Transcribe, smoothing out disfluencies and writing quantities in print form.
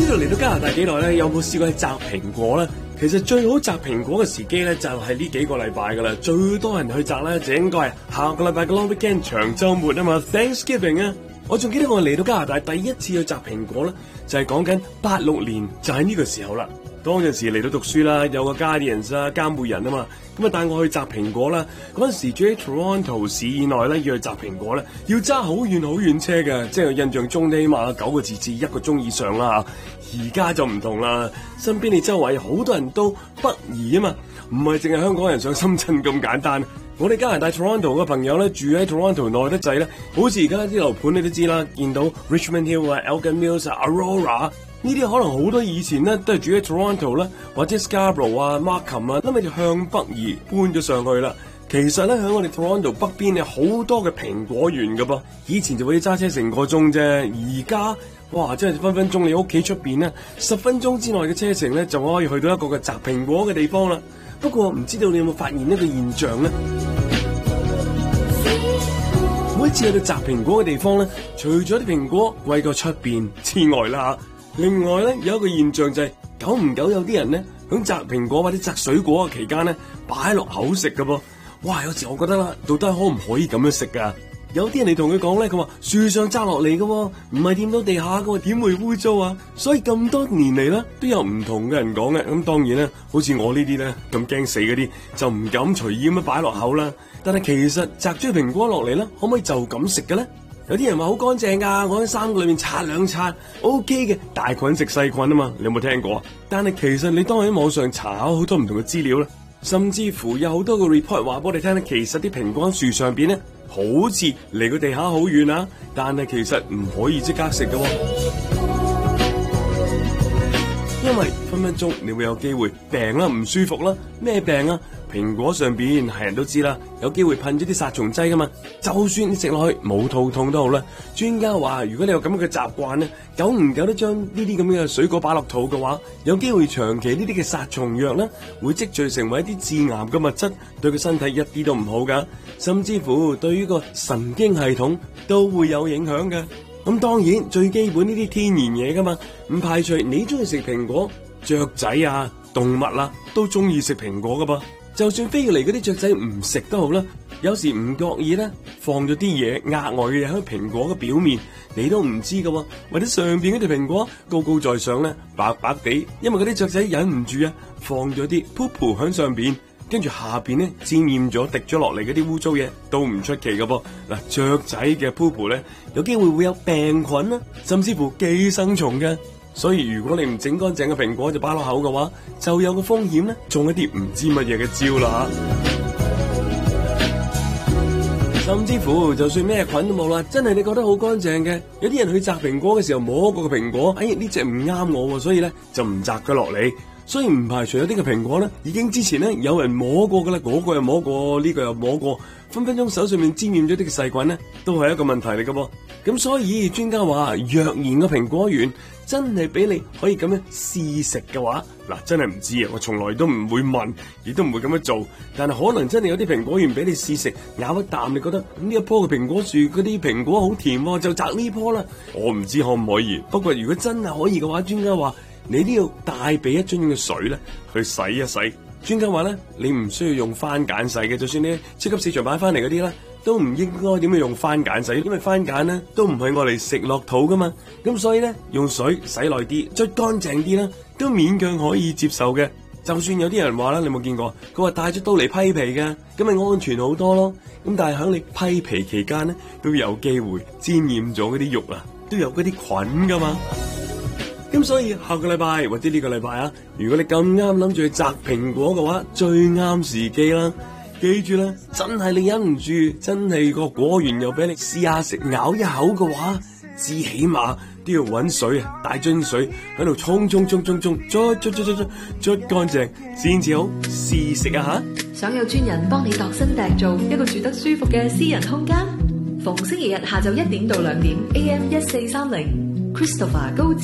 道嚟到加拿大幾耐咧？有冇試過去摘蘋果咧？其實最好摘蘋果嘅時機咧，就係呢幾個禮拜噶啦。最多人去摘咧，就應該係下個禮拜嘅 Long Weekend 長週末啊嘛 ，Thanksgiving 啊！我仲記得我嚟到加拿大第一次去摘蘋果咧，就係講緊86年，就喺呢個時候啦。當陣時嚟到讀書啦，有個 Guardians 啊監護人啊嘛，咁啊帶我去摘蘋果啦。嗰陣時住喺 Toronto 市以內咧，要去摘蘋果咧，要揸好遠車嘅，即係我印象中起碼9個字至1個鐘以上啦。而家就唔同啦，身邊你周圍好多人都北移啊嘛，唔係淨係香港人上深圳咁簡單。我哋加拿大 Toronto 嘅朋友咧，住喺 Toronto 內得滯咧，好似而家啲樓盤你都知啦，見到 Richmond Hill 啊、Elgin Mills 啊、Aurora 呢啲可能好多以前咧都係住喺 Toronto 啦，或者 Scarborough 啊、Markham 啊，咁咪就向北移搬咗上去啦。其實咧喺我哋 Toronto 北邊有好多嘅蘋果園噶噃，以前就會揸車成個鐘啫，而家哇真係分分鐘你屋企出邊咧10分鐘之內嘅車程咧就可以去到一個嘅摘蘋果嘅地方啦。不過唔知道你有冇發現一個現象咧？每一次去到摘蘋果嘅地方咧，除咗啲蘋果貴過出邊之外啦，另外咧有一個現象就係久唔久有啲人咧響摘蘋果或者摘水果嘅期間咧擺落口食噶噃。哇！有時我覺得啦，到底可唔可以咁樣食噶？有啲人你同佢講咧，佢話樹上摘落嚟嘅，唔係掂到地下嘅，點會污糟啊？所以咁多年嚟咧，都有唔同嘅人講嘅。咁當然咧，好似我呢啲咧咁驚死嗰啲，就唔敢隨意咁樣擺落口啦。但係其實摘咗蘋果落嚟咧，可唔可以就咁食嘅咧？有啲人話好乾淨噶，我喺3個裏面刷2刷 OK 嘅，大菌食細菌啊嘛，你有冇聽過？但係其實你當喺網上查好多唔同嘅資料咧，甚至乎有好多個 report 話俾我哋聽咧，其實啲蘋果喺樹上邊咧，好似離個地下好遠啊，但係其實唔可以即刻食嘅，因為分分鐘你會有機會病啦、唔舒服啦。咩病啊？蘋果上邊係人都知啦，有機會噴咗啲殺蟲劑噶嘛。就算你食落去冇肚痛都好啦，專家話如果你有咁嘅習慣咧，久唔久都將呢啲咁嘅水果擺落肚嘅話，有機會長期呢啲嘅殺蟲藥咧會積聚成為一啲致癌嘅物質，對佢身體一啲都唔好噶，甚至乎對於個神經系統都會有影響嘅。咁當然最基本呢啲天然嘢噶嘛，唔排除你中意食蘋果，雀仔啊、動物啊都中意食蘋果噶噃。就算飛過嚟嗰啲雀仔唔食都好啦，有時唔覺意咧放咗啲嘢額外嘅嘢喺蘋果嘅表面，你都唔知噶喎。或者上邊嗰條蘋果高高在上咧，白白地，因為嗰啲雀仔忍唔住啊，放咗啲 poop 喺上邊，跟住下邊咧沾染咗滴咗落嚟嗰啲污糟嘢，都唔出奇噶噃。嗱，雀仔嘅 poop 咧有機會有病菌啦，甚至乎寄生蟲嘅。所以如果你唔整乾淨嘅蘋果就擺落口嘅話，就有個風險咧中一啲唔知乜嘢嘅招啦。甚至乎就算咩菌都冇啦，真係你覺得好乾淨嘅，有啲人去摘蘋果嘅時候摸過個蘋果，哎呢隻唔啱我，所以咧就唔摘佢落嚟。所以唔排除有啲嘅蘋果咧，已經之前咧有人摸過噶啦，嗰個又摸過，呢個又摸過，分分鐘手上面沾染咗啲嘅細菌咧，都係一個問題嚟噶噃。咁所以專家話，若然個蘋果園真係俾你可以咁樣試食嘅話，嗱真係唔知啊，我從來都唔會問，亦都唔會咁樣做。但係可能真係有啲蘋果園俾你試食，咬一啖你覺得呢一棵嘅蘋果樹嗰啲蘋果好甜喎，就摘呢棵啦。我唔知可唔可以，不過如果真係可以嘅話，專家話你都要帶備一樽嘅水咧去洗一洗。專家話咧，你唔需要用番梘洗嘅，就算你超級市場買翻嚟嗰啲咧，都唔應該點樣用番梘洗，因為番梘咧都唔係我嚟食落肚噶嘛。咁所以咧，用水洗耐啲，捽乾淨啲啦，都勉強可以接受嘅。就算有啲人話啦，你有冇見過？佢話帶咗刀嚟批皮嘅，咁咪安全好多咯。咁但係喺你批皮期間咧，都有機會沾染咗嗰啲肉啊，都有嗰啲菌噶嘛。咁所以下個禮拜或者呢個禮拜啊，如果你咁啱諗住去摘蘋果嘅話，最啱時機啦。記住啦，真係你忍唔住，真係個果園又俾你試下食咬一口嘅話，至起碼都要搵水啊，大樽水喺度沖捽乾淨先至好試食啊吓！ 想有專人幫你度身訂造一個住得舒服嘅私人空間，逢星期日下晝1點到2點 AM1430 Christopher 高